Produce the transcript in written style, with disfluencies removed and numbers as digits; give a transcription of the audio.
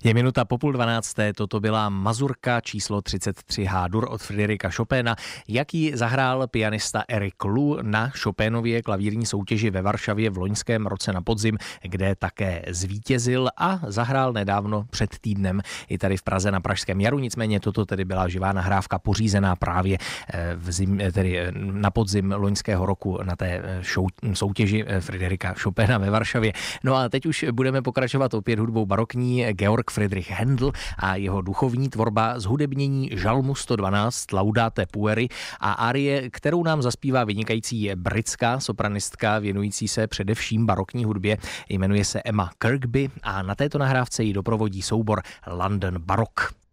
Je minuta po 11:30, toto byla mazurka číslo 33 H-dur od Fryderika Chopina, jaký zahrál pianista Eric Lu na Chopinově klavírní soutěži ve Varšavě v loňském roce na podzim, kde také zvítězil a zahrál nedávno před týdnem i tady v Praze na Pražském jaru. Nicméně toto tedy byla živá nahrávka pořízená právě tedy na podzim loňského roku na té soutěži Fryderika Chopina ve Varšavě. No a teď už budeme pokračovat opět hudbou barokní. Georg Friedrich Händel a jeho duchovní tvorba zhudebnění Žalmu 112 Laudate Pueri a arie, kterou nám zaspívá vynikající britská sopranistka věnující se především barokní hudbě. Jmenuje se Emma Kirkby a na této nahrávce ji doprovodí soubor London Baroque.